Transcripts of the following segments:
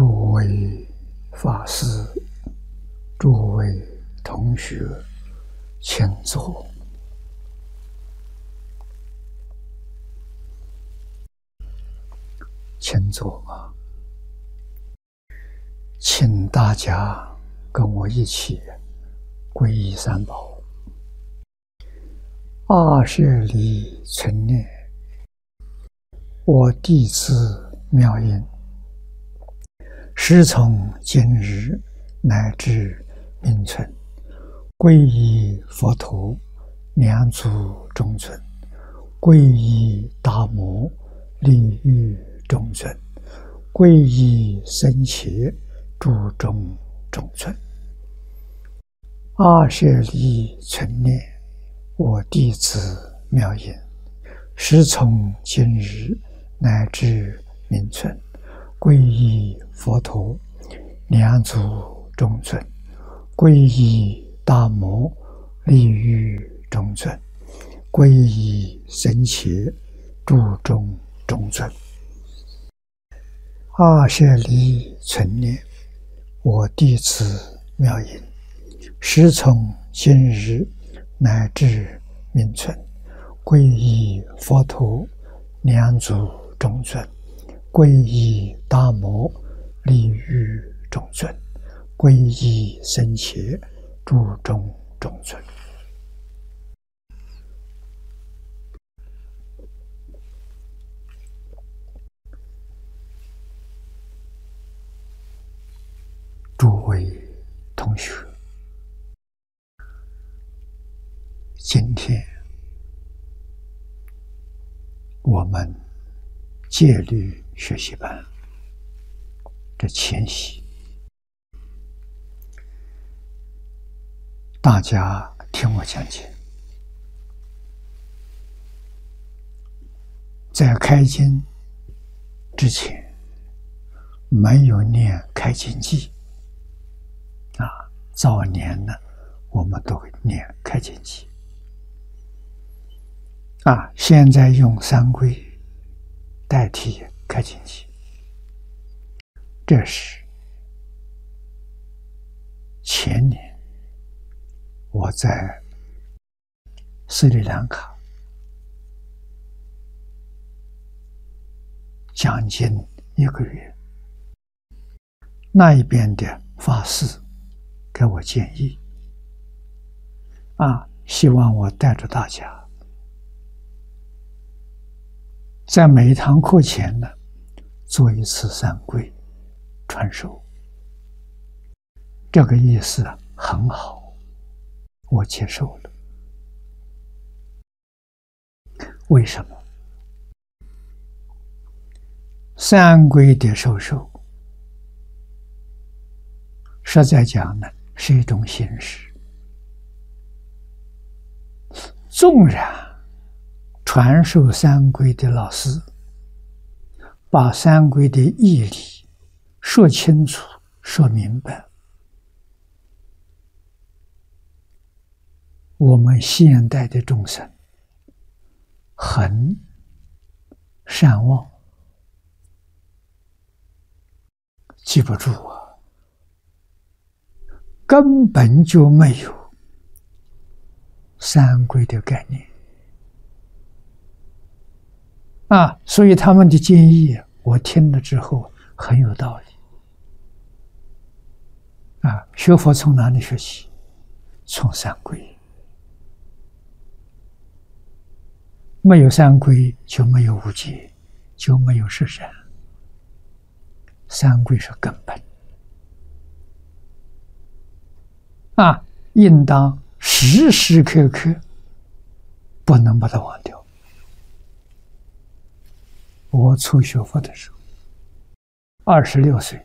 诸位法师、诸位同学，请坐。请坐啊！请大家跟我一起皈依三宝。阿舍离存念，我弟子妙音，时从今日乃至命存，皈依佛陀，两足中尊；皈依大摩，利欲中尊；皈依僧伽，注中中尊。阿舍离存念，我弟子妙音，时从今日乃至命存，皈依佛陀，两足中尊；皈依大摩，利欲中尊；皈依僧伽，注中中尊。阿舍离存念，我弟子妙音，时从今日乃至命存，皈依佛陀，两足中尊；皈依大摩，利欲中尊；皈依僧伽，注中中尊。诸位同学，今天我们戒律学习班的前夕，大家听我讲解。在开经之前，没有念开经记早年呢，我们都会念开经记现在用三皈代替开经记。这是前年我在斯里兰卡讲经1个月，那一边的法师给我建议希望我带着大家在每一堂课前呢做一次三皈传授。这个意思很好，我接受了。为什么？三皈的授受实在讲呢，是一种形式。纵然传授三皈的老师把三皈的义理说清楚、说明白，我们现代的众生很善忘，记不住根本就没有三皈的概念所以他们的建议我听了之后很有道理学佛从哪里学习？从三皈。没有三皈就没有无戒，就没有十善。三皈是根本应当时时刻刻不能把它忘掉。我初学佛的时候26岁，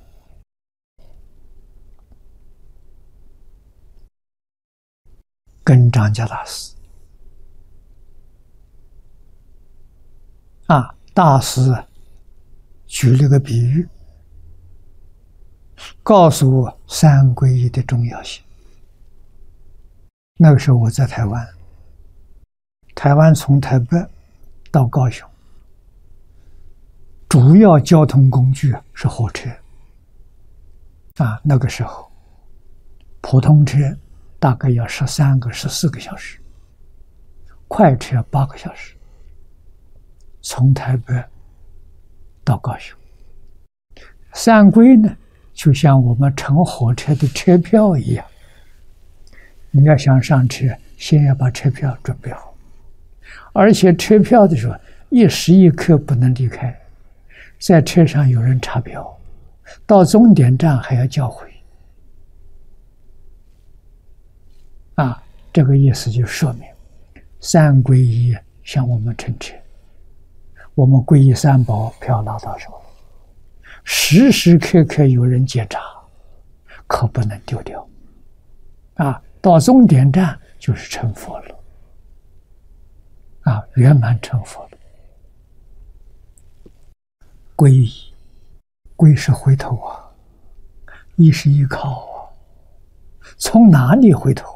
跟张家大师大师举了个比喻，告诉我三皈依的重要性。那个时候我在台湾，台湾从台北到高雄，主要交通工具是火车。 那个时候普通车大概要13个、14个小时，快车8个小时，从台北到高雄。三规呢，就像我们乘火车的车票一样，你要想上车，先要把车票准备好，而且车票的时候一时一刻不能离开，在车上有人查票，到终点站还要交回。这个意思就说明三皈依向我们乘车，我们皈依三宝，票拿到手，时时刻刻有人检查，可不能丢掉。到终点站就是成佛了，圆满成佛了。皈依，皈是回头依是依靠从哪里回头？